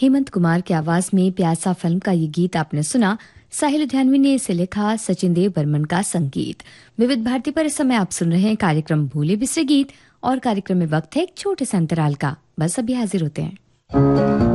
हेमंत कुमार की आवाज में प्यासा फिल्म का ये गीत आपने सुना। साहिल लुधियानवी ने इसे लिखा, सचिन देव बर्मन का संगीत। विविध भारती पर इस समय आप सुन रहे हैं कार्यक्रम भूले बिसरे गीत, और कार्यक्रम में वक्त है एक छोटे से अंतराल का। बस अभी हाजिर होते हैं।